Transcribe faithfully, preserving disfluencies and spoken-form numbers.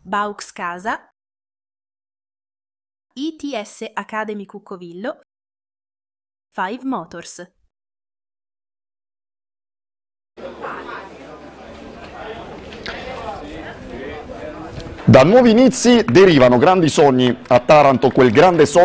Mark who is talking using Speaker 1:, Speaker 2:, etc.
Speaker 1: Baux Casa, I T S Academy Cuccovillo, Five Motors.
Speaker 2: Da nuovi inizi derivano grandi sogni. A Taranto quel grande sogno